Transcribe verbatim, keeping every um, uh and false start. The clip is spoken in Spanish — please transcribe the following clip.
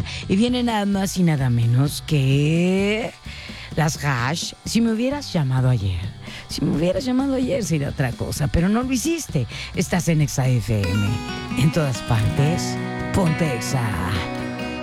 Y viene nada más y nada menos que las Hash. Si me hubieras llamado ayer, si me hubieras llamado ayer sería otra cosa, pero no lo hiciste. Estás en Exa F M. En todas partes, ponte Exa.